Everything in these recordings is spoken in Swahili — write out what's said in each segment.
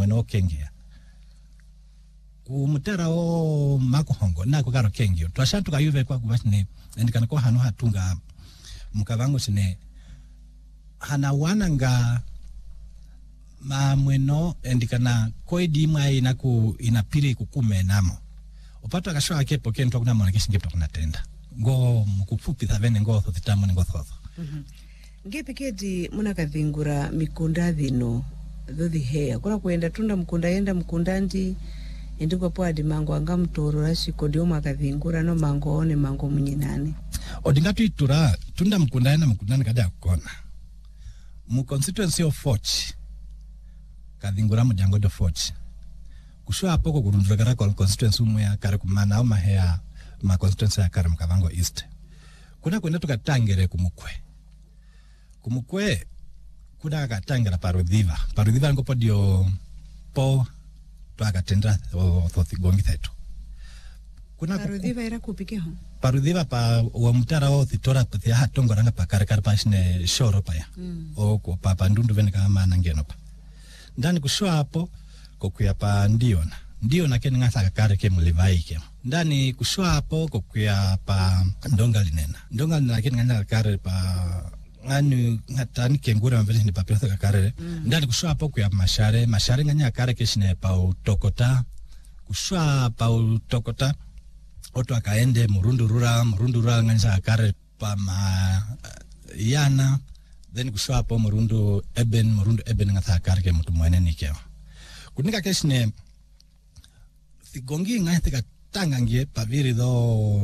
mweno kengea kumutera o makuhongo nako karo kengio twashantu kayuve kwa kubashine endikana ko hano hatunga mukavango sine hana wananga mweno endikana koidi mwa inapiri kukume namo upato akashwa akepo kento kuna mwana kishingepo kuna tenda ngo mukufupi thavene ngo thotitamo ngo thotho ngepeketi muna kathingura mikunda thino thothi hea kuna kuenda tunda mkunda yenda mkunda ndi ndiko poadi mango anga mtoro rashiko ndio makathingura no mango one mango munyinane odingatu itura tunda mkunda yenda mkunda kada kukona mu constituency of Foch kathingura mujango de Foch kushwa hapo ko kurundura kwa constituency umwe ya kare kumana au mahea ma constituency ya kare mkavango east kuna kwenda tukatangere kumukwe kuna katangera parudhiva ngopo dio po twakatendra thothigongi thetu kuna parudhiva era kupikeho parudhiva pa wa mutara o thitora pathia hatongoranga pakare kare pasine shoro paya o ko papa ndundu vene kama nangeno pa ndani kushwa hapo kokuya pa ndiona kene ngasa kare ke mulivaike ndani kushwa hapo kokuya pa ndonga linena kene ngasa kare pa anu ngatani kengura mveli ni papio kare ndani kushwa hapo kuya mashare nganya kare keshine pa utokota kushwa pa utokota oto akaende murundura nganya kare pa yana then kushwa hapo murundu eben ngasa kare ke mtu mwene nikeo kunika keshine thigongi ngaya tangangie pa viri do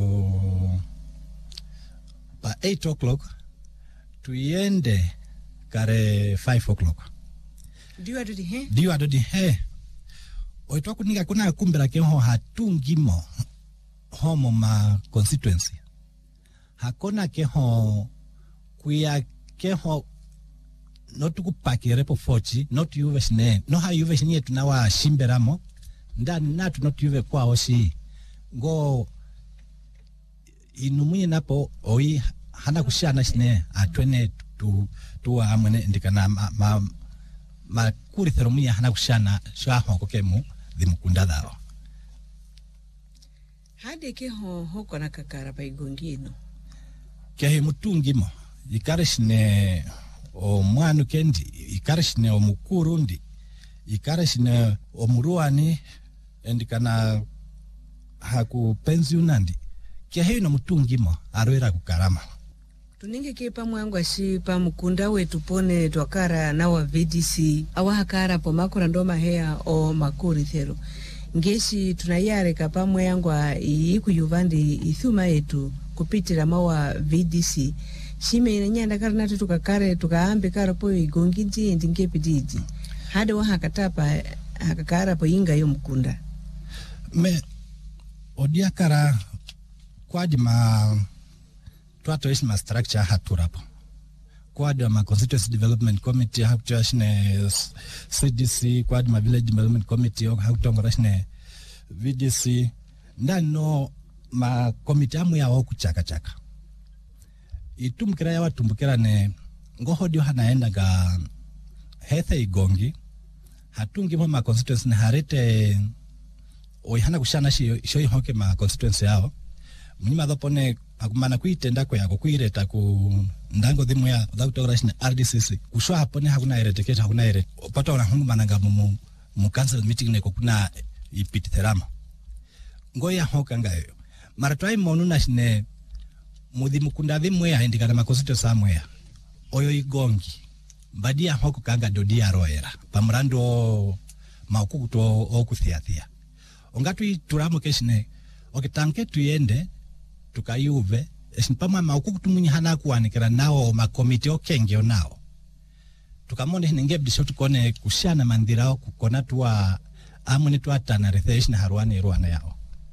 pa 8 o'clock tuiende kare 5 o'clock diwa dodi he oitwa kunika kuna kumbera keho hatungimo homo ma constituency hakona keho kuya keho not kupakire po Fochi not yuve sine no ha yuve sine tunawa shimberamo ndani natu not yuve kwa osi ngo inumuye napo oi hana kushana sine atwene tu amene ndikana ma kuri theromia hana kushana shwa hoko kemu dhimukunda dhao hade ke hoko na kakara pa igongino ke mutungimo ikarishne o mwanu kendi ikarishne o mukurundi ikarishne o muruani endikana haku pensionandi ke hino mutungimo arwera kukarama tuninge kepa mwangu ashi pa mukunda wetu pone twakara na wa VDC awa hakara po makura ndo mahea o makuri thero ngeshi tunayare kapa mwangu iku yuvandi ithuma yetu kupitira mawa VDC shime inanyanda kara natu tukakare tukaambe kara po igongi nji ndingepi diji hade wa hakatapa hakakara po inga yo mukunda me odia kara kwa ma tuato isma structure haturapo kwa ma constituency development committee hakutashine CDC kwa ma village development committee hakutongorashine VDC ndano ma committee amu ya okuchaka itumkira ya watumbukira ne ngohodio hanaenda ga hethe igongi hatungi ma constituency harete oyihana kushana shoyi hoke ma constituency yao munyima dopone akumana kuitenda kwa yako kuireta ku ndango dhimu ya dhautograshine RDCC kushwa hapone hakuna ireteketa hakuna ire opata ona hungu mananga mu council meeting neko kuna ipiti therama ngoya hoka ngayo maratwai monuna shine mudhi mukunda dhimu ya indikana makosito samwea oyo igongi badia hoko kanga dodia roera pamrando maukukuto okuthiathia ongatu ituramo keshine okitanke tuyende tukayuve esinpama maukukutumunyi hana kuwanikira nao makomite okengeo nao tukamone ningebdisho tukone kushana mandhirao kukona tuwa amune tuatana rethesh na harwane ruana yao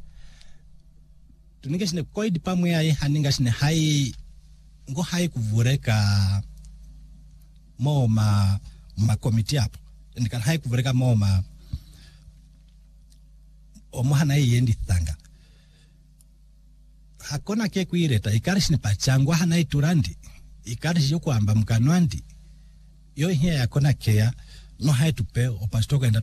tuningeshine koidi pamwe ya haningashine hai ngo hai kuvureka mo ma komite hapo ndikana hai kuvureka mo ma omuhana yendi thanga hakona ke kuireta ikarishine pachangwa hana iturandi ikarishi yo kwamba mkanwandi yo hiya yakona kea no hai tupe opastoka enda